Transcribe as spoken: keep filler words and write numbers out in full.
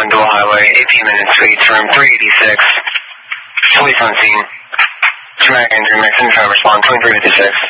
one Dual Highway, eighteen minutes, suites, room three eighty-six. Police on scene. Traumatic injury, Mason, try to respond, twenty-three fifty-six.